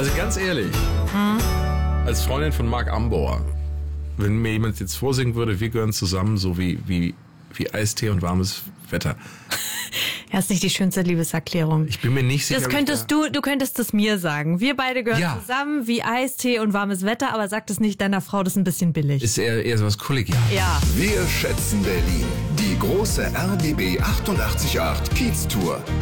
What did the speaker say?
Also ganz ehrlich, als Freundin von Marc Ambor, wenn mir jemand jetzt vorsingen würde, wir gehören zusammen, so wie Eistee und warmes Wetter. Ja, ist nicht die schönste Liebeserklärung. Ich bin mir nicht sicher. Das könntest du könntest es mir sagen. Wir beide gehören zusammen wie Eistee und warmes Wetter, aber sag das nicht deiner Frau, das ist ein bisschen billig. Ist eher so was kollegiales. Ja. Wir schätzen Berlin. Die große RBB 888 Kiez-Tour.